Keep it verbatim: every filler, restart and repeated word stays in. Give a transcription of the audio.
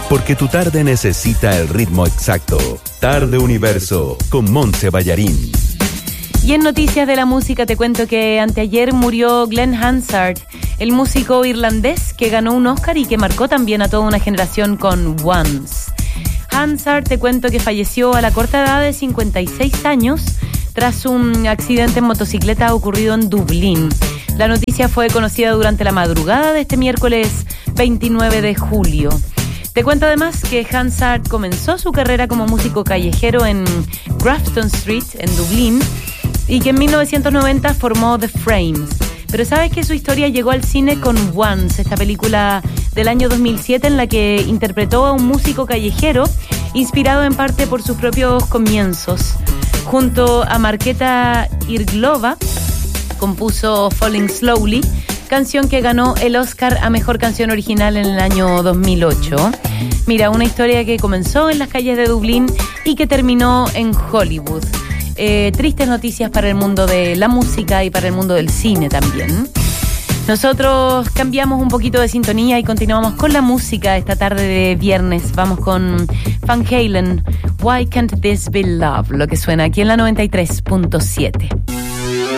porque tu tarde necesita el ritmo exacto. Tarde Universo, con Montse Ballarín. Y en noticias de la música te cuento que anteayer murió Glenn Hansard, el músico irlandés que ganó un Oscar y que marcó también a toda una generación con Once. Hansard, te cuento que falleció a la corta edad de cincuenta y seis años tras un accidente en motocicleta ocurrido en Dublín. La noticia fue conocida durante la madrugada de este miércoles veintinueve de julio. Te cuento además que Hansard comenzó su carrera como músico callejero en Grafton Street, en Dublín, y que en mil novecientos noventa formó The Frames. Pero sabes que su historia llegó al cine con Once, esta película del año dos mil siete en la que interpretó a un músico callejero inspirado en parte por sus propios comienzos. Junto a Markéta Irglova compuso Falling Slowly, canción que ganó el Oscar a Mejor Canción Original en el año dos mil ocho. Mira, una historia que comenzó en las calles de Dublín y que terminó en Hollywood. Eh, tristes noticias para el mundo de la música y para el mundo del cine también. Nosotros cambiamos un poquito de sintonía y continuamos con la música esta tarde de viernes. Vamos con Van Halen, Why Can't This Be Love, lo que suena aquí en la noventa y tres punto siete.